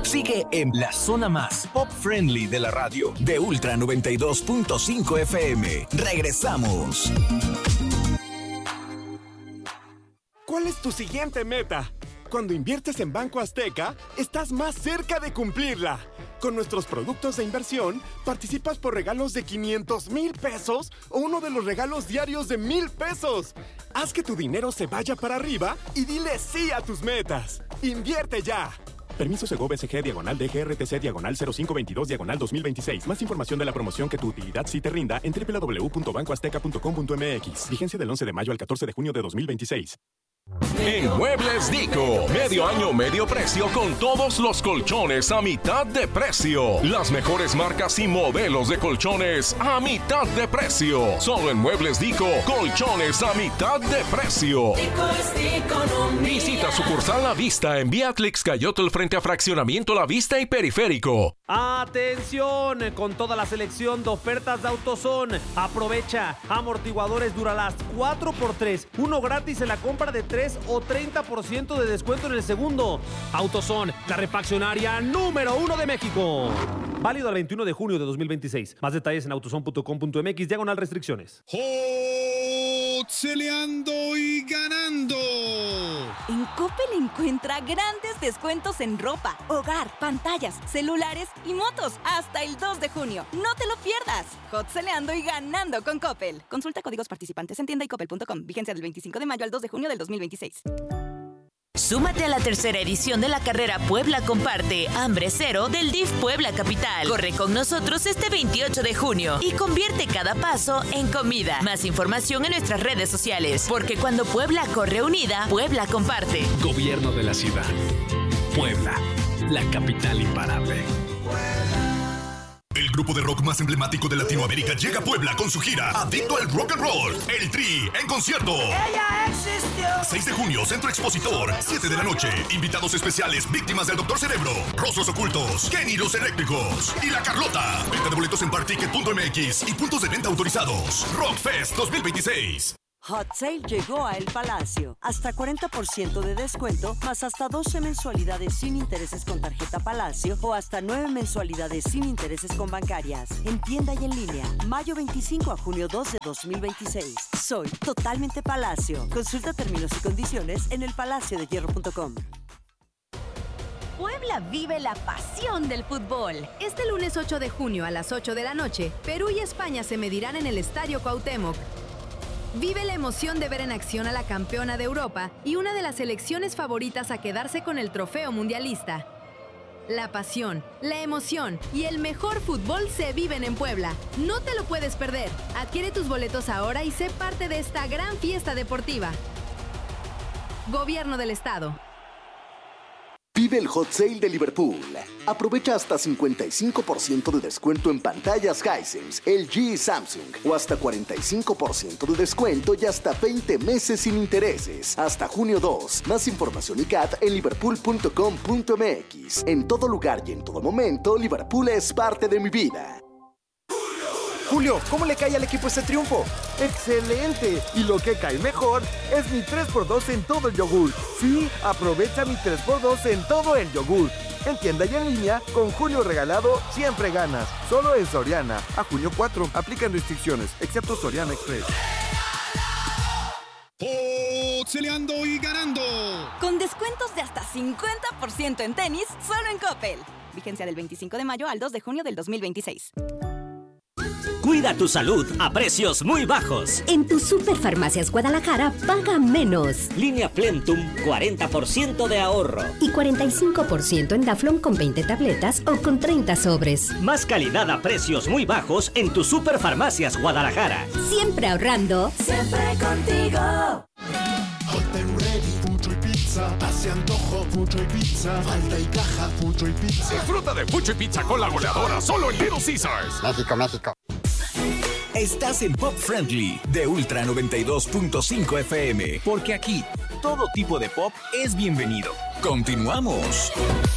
Sigue en la zona más pop friendly de la radio, de Ultra 92.5 FM. Regresamos. ¿Cuál es tu siguiente meta? Cuando inviertes en Banco Azteca, estás más cerca de cumplirla. Con nuestros productos de inversión, participas por regalos de 500,000 pesos o uno de los regalos diarios de 1,000 pesos. Haz que tu dinero se vaya para arriba y dile sí a tus metas. ¡Invierte ya! Permiso Segov SG /DGRTC/0522/2026. Más información de la promoción que tu utilidad sí te rinda en www.bancoazteca.com.mx. Vigencia del 11 de mayo al 14 de junio de 2026. En Muebles Dico, medio año, medio precio con todos los colchones a mitad de precio. Las mejores marcas y modelos de colchones a mitad de precio. Solo en Muebles Dico, colchones a mitad de precio. Visita sucursal La Vista en Vía Atlix-Cayotl frente a Fraccionamiento La Vista y Periférico. ¡Atención! Con toda la selección de ofertas de AutoZone. Aprovecha amortiguadores Duralast 4x3, uno gratis en la compra de 3 o 30% de descuento en el segundo. AutoZone, la refaccionaria número 1 de México. Válido al 21 de junio de 2026. Más detalles en autozone.com.mx/restricciones. Celeando y ganando. En Coppel encuentra grandes descuentos en ropa, hogar, pantallas, celulares y motos hasta el 2 de junio. No te lo pierdas. Hot celeando y ganando con Coppel. Consulta códigos participantes en tienda y coppel.com. Vigencia del 25 de mayo al 2 de junio del 2026. Súmate a la tercera edición de la carrera Puebla Comparte Hambre Cero del DIF Puebla Capital. Corre con nosotros este 28 de junio y convierte cada paso en comida. Más información en nuestras redes sociales, porque cuando Puebla corre unida, Puebla comparte. Gobierno de la ciudad. Puebla, la capital imparable. El grupo de rock más emblemático de Latinoamérica llega a Puebla con su gira Adicto al Rock and Roll. El Tri en concierto. ¡Ella existió! 6 de junio, Centro Expositor, 7 de la noche. Invitados especiales, víctimas del Dr. Cerebro, Rostros Ocultos, Kenny Los Eléctricos y La Carlota. Venta de boletos en particket.mx y puntos de venta autorizados. Rockfest 2026. Hot Sale llegó a El Palacio. Hasta 40% de descuento, más hasta 12 mensualidades sin intereses con tarjeta Palacio o hasta 9 mensualidades sin intereses con bancarias. En tienda y en línea. Mayo 25 a junio 2 de 2026. Soy totalmente Palacio. Consulta términos y condiciones en elpalaciodehierro.com. Puebla vive la pasión del fútbol. Este lunes 8 de junio a las 8 de la noche, Perú y España se medirán en el Estadio Cuauhtémoc. Vive la emoción de ver en acción a la campeona de Europa y una de las selecciones favoritas a quedarse con el trofeo mundialista. La pasión, la emoción y el mejor fútbol se viven en Puebla. No te lo puedes perder. Adquiere tus boletos ahora y sé parte de esta gran fiesta deportiva. Gobierno del Estado. Vive el Hot Sale de Liverpool. Aprovecha hasta 55% de descuento en pantallas Hisense, LG y Samsung. O hasta 45% de descuento y hasta 20 meses sin intereses. Hasta junio 2. Más información y CAT en liverpool.com.mx. En todo lugar y en todo momento, Liverpool es parte de mi vida. Julio, ¿cómo le cae al equipo este triunfo? ¡Excelente! Y lo que cae mejor es mi 3x2 en todo el yogur. Sí, aprovecha mi 3x2 en todo el yogur. En tienda y en línea, con Julio regalado, siempre ganas. Solo en Soriana. A junio 4. Aplican restricciones, excepto Soriana Express. Celeando y ganando. Con descuentos de hasta 50% en tenis, solo en Coppel. Vigencia del 25 de mayo al 2 de junio del 2026. Cuida tu salud a precios muy bajos. En tu Superfarmacias Guadalajara paga menos. Línea Plentum, 40% de ahorro. Y 45% en Daflon con 20 tabletas o con 30 sobres. Más calidad a precios muy bajos en tu Superfarmacias Guadalajara. Siempre ahorrando. Siempre contigo. Hot and ready, Fucho y pizza. Hace antojo, Fucho y pizza. Falta y caja, Fucho y pizza. Disfruta de Fucho y Pizza con la goleadora solo en Little Caesars. México, México. Estás en Pop Friendly de Ultra 92.5 FM, porque aquí todo tipo de pop es bienvenido. Continuamos.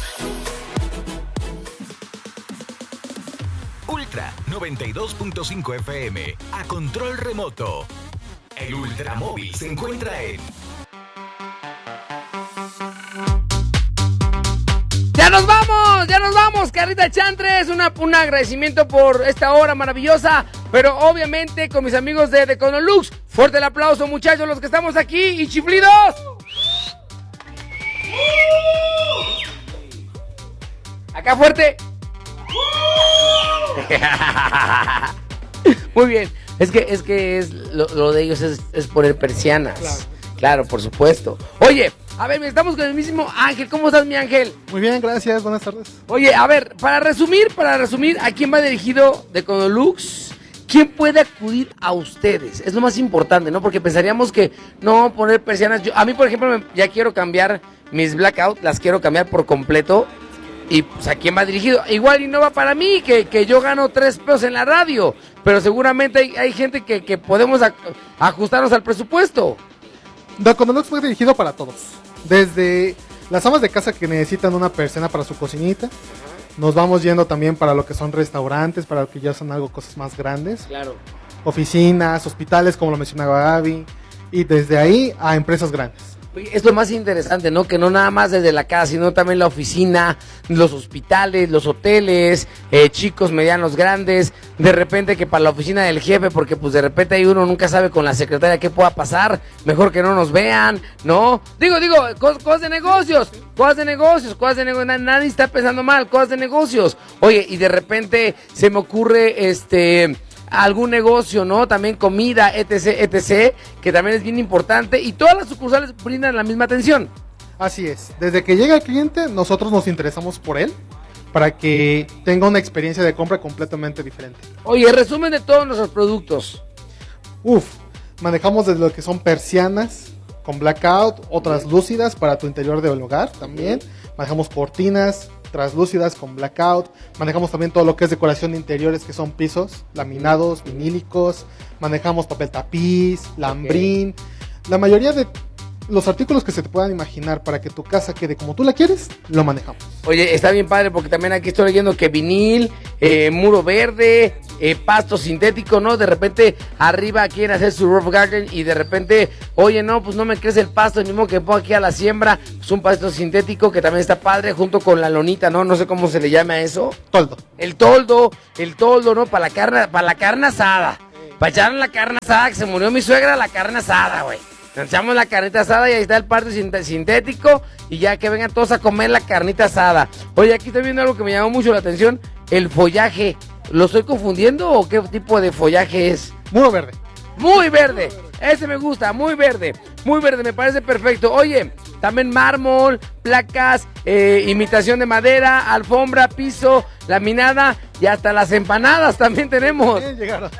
Ultra 92.5 FM, a control remoto. El Ultramóvil se encuentra en... ¡Ya nos vamos! Carlita Chantres, un agradecimiento por esta hora maravillosa, pero obviamente con mis amigos de Econolux. Fuerte el aplauso, muchachos, los que estamos aquí y chiflidos. Acá fuerte. Muy bien, es que lo de ellos es poner persianas. Claro, por supuesto. Oye, a ver, estamos con el mismísimo Ángel. ¿Cómo estás, mi Ángel? Muy bien, gracias. Buenas tardes. Oye, a ver, para resumir, ¿a quién va dirigido de Econolux? ¿Quién puede acudir a ustedes? Es lo más importante, ¿no? Porque pensaríamos que no poner persianas. A mí, por ejemplo, ya quiero cambiar mis blackout, las quiero cambiar por completo. Y pues, ¿a quién va dirigido? Igual y no va para mí, que yo gano 3 pesos en la radio. Pero seguramente hay gente que podemos ajustarnos al presupuesto. The Econolux fue dirigido para todos. Desde las amas de casa que necesitan una persiana para su cocinita. Nos vamos yendo también para lo que son restaurantes, para lo que ya son cosas más grandes. Claro. Oficinas, hospitales, como lo mencionaba Gaby. Y desde ahí a empresas grandes. Es lo más interesante, ¿no? Que no nada más desde la casa, sino también la oficina, los hospitales, los hoteles, chicos, medianos, grandes. De repente que para la oficina del jefe, porque pues de repente ahí uno nunca sabe con la secretaria qué pueda pasar. Mejor que no nos vean, ¿no? Digo, cosas de negocios. Nadie está pensando mal, cosas de negocios. Oye, y de repente se me ocurre algún negocio, ¿no? También comida, etc., que también es bien importante, y todas las sucursales brindan la misma atención. Así es, desde que llega el cliente, nosotros nos interesamos por él, para que tenga una experiencia de compra completamente diferente. Oye, resumen de todos nuestros productos. Manejamos desde lo que son persianas con blackout, otras lúcidas para tu interior del hogar también. Manejamos cortinas translúcidas con blackout. Manejamos también todo lo que es decoración de interiores, que son pisos laminados, vinílicos. Manejamos papel tapiz, lambrín. La mayoría de los artículos que se te puedan imaginar para que tu casa quede como tú la quieres, lo manejamos. Oye, está bien padre, porque también aquí estoy leyendo que vinil, muro verde, pasto sintético, ¿no? De repente arriba quieren hacer su roof garden y de repente, oye, no, pues no me crece el pasto, ni modo que pongo aquí a la siembra. Pues un pasto sintético que también está padre, junto con la lonita, ¿no? No sé cómo se le llama a eso. Toldo. El toldo, ¿no? Para la carne asada. Para echar la carne asada, que se murió mi suegra, la carne asada, güey. Echamos la carnita asada y ahí está el pasto sintético, y ya que vengan todos a comer la carnita asada. Oye, aquí estoy viendo algo que me llamó mucho la atención, el follaje. ¿Lo estoy confundiendo o qué tipo de follaje es? Muro verde. Muy verde, ese me gusta, muy verde, me parece perfecto. Oye, también mármol, placas, imitación de madera, alfombra, piso, laminada y hasta las empanadas también tenemos. Bien, llegaron.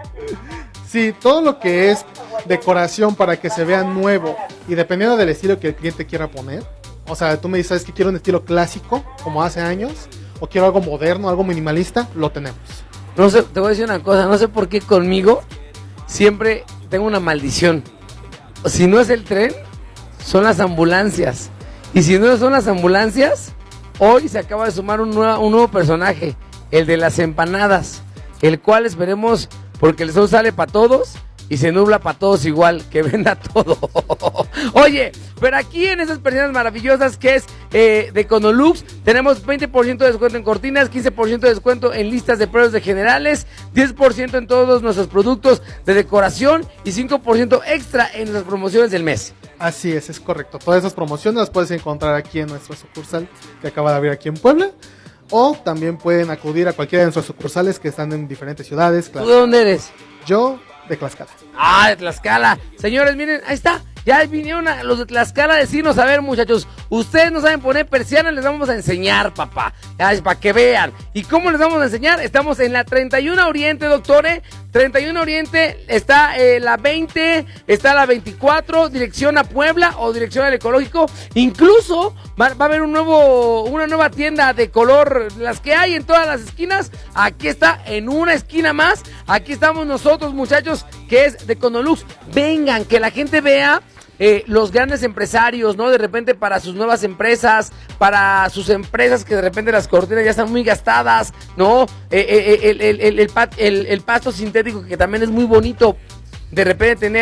Sí, todo lo que es decoración para que se vea nuevo y dependiendo del estilo que el cliente quiera poner. O sea, tú me dices, ¿sabes que quiero un estilo clásico como hace años? ¿O quiero algo moderno, algo minimalista? Lo tenemos. No sé, te voy a decir una cosa, no sé por qué conmigo siempre tengo una maldición. Si no es el tren, son las ambulancias. Y si no son las ambulancias, hoy se acaba de sumar un nuevo personaje, el de las empanadas, el cual esperemos, porque el sol sale para todos y se nubla para todos igual, que venda todo. Oye, pero aquí en esas persianas maravillosas que es de Econolux, tenemos 20% de descuento en cortinas, 15% de descuento en listas de precios de generales, 10% en todos nuestros productos de decoración y 5% extra en las promociones del mes. Así es correcto. Todas esas promociones las puedes encontrar aquí en nuestra sucursal que acaba de abrir aquí en Puebla. O también pueden acudir a cualquiera de nuestras sucursales que están en diferentes ciudades. Claro. ¿Tú de dónde eres? Yo, de Tlaxcala. Ah, de Tlaxcala. Señores, miren, ahí está. Ya vinieron los de Tlaxcala a decirnos, a ver, muchachos, ustedes no saben poner persianas, les vamos a enseñar, papá. Para que vean. ¿Y cómo les vamos a enseñar? Estamos en la 31 Oriente, doctores. 31 Oriente, está la 20, está la 24, dirección a Puebla o dirección al Ecológico. Incluso va a haber una nueva tienda de color, las que hay en todas las esquinas. Aquí está, en una esquina más. Aquí estamos nosotros, muchachos, que es de Econolux. Vengan, que la gente vea. Los grandes empresarios, ¿no? De repente para sus nuevas empresas, para sus empresas que de repente las cortinas ya están muy gastadas, ¿no? El pasto sintético, que también es muy bonito de repente tenerlo,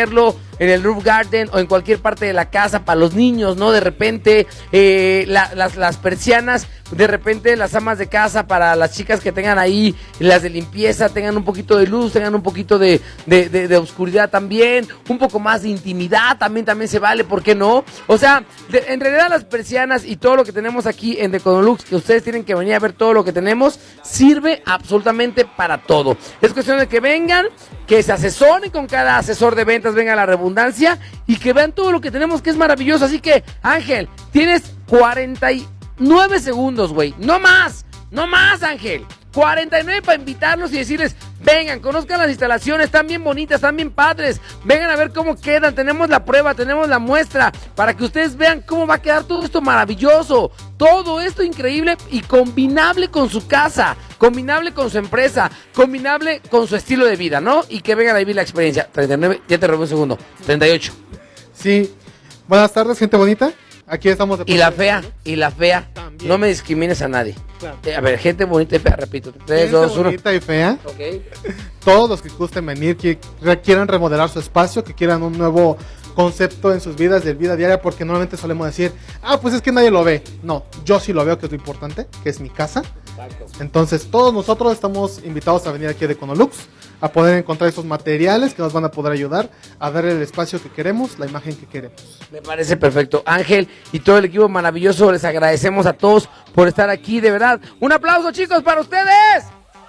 en el roof garden o en cualquier parte de la casa para los niños, ¿no? De repente, las persianas, de repente las amas de casa para las chicas que tengan ahí, las de limpieza, tengan un poquito de luz, tengan un poquito de oscuridad también, un poco más de intimidad, también se vale, ¿por qué no? O sea, en realidad las persianas y todo lo que tenemos aquí en Deconolux, que ustedes tienen que venir a ver todo lo que tenemos, sirve absolutamente para todo. Es cuestión de que vengan, que se asesoren con cada asesor de ventas, venga la redundancia, y que vean todo lo que tenemos, que es maravilloso. Así que, Ángel, tienes 49 segundos, güey. No más, Ángel. 49 para invitarlos y decirles, vengan, conozcan las instalaciones, están bien bonitas, están bien padres, vengan a ver cómo quedan, tenemos la prueba, tenemos la muestra, para que ustedes vean cómo va a quedar todo esto maravilloso, todo esto increíble y combinable con su casa, combinable con su empresa, combinable con su estilo de vida, ¿no? Y que vengan a vivir la experiencia. 39, ya te robé un segundo, 38. Sí, buenas tardes, gente bonita. Aquí estamos. Y la fea, también. No me discrimines a nadie. Claro. A ver, gente bonita y fea, repito. 3, 2, 1. Bonita y fea. Okay. Todos los que gusten venir, que quieran remodelar su espacio, que quieran un nuevo concepto en sus vidas, de vida diaria, porque normalmente solemos decir, pues es que nadie lo ve. No, yo sí lo veo, que es lo importante, que es mi casa. Exacto. Entonces, todos nosotros estamos invitados a venir aquí a Deconolux, a poder encontrar esos materiales que nos van a poder ayudar a darle el espacio que queremos, la imagen que queremos. Me parece perfecto. Ángel y todo el equipo maravilloso, les agradecemos a todos por estar aquí, de verdad. Un aplauso, chicos, para ustedes.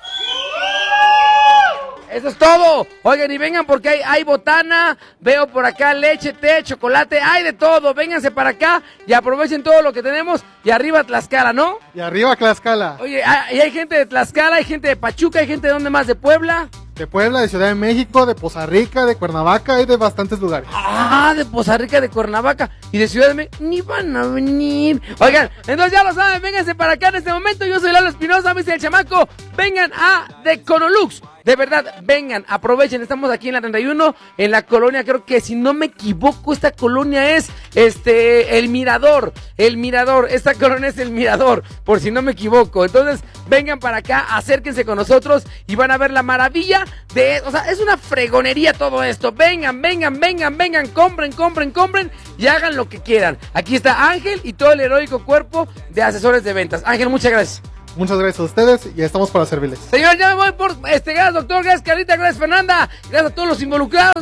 Eso es todo. Oigan, y vengan porque hay botana, veo por acá leche, té, chocolate, hay de todo. Vénganse para acá y aprovechen todo lo que tenemos. Y arriba Tlaxcala, ¿no? Y arriba Tlaxcala. Oye, y hay gente de Tlaxcala, hay gente de Pachuca, hay gente de ¿dónde más? ¿De Puebla? De Puebla, de Ciudad de México, de Poza Rica, de Cuernavaca, hay de bastantes lugares. De Poza Rica, de Cuernavaca y de Ciudad de México, ni van a venir. Oigan, entonces ya lo saben, vénganse para acá en este momento. Yo soy Lalo Espinosa, Mr. El Chamaco. Vengan a Deconolux. De verdad, vengan, aprovechen, estamos aquí en la 31, en la colonia, creo que si no me equivoco, esta colonia es El Mirador, esta colonia es El Mirador, por si no me equivoco. Entonces, vengan para acá, acérquense con nosotros y van a ver la maravilla o sea, es una fregonería todo esto. Vengan, compren y hagan lo que quieran. Aquí está Ángel y todo el heroico cuerpo de asesores de ventas. Ángel, muchas gracias. Muchas gracias a ustedes y estamos para servirles. Señor, ya me voy por gracias doctor, gracias Carlita, gracias Fernanda, gracias a todos los involucrados,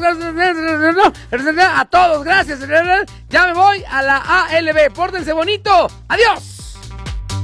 gracias a todos, gracias. Ya me voy a la ALB, pórtense bonito, adiós.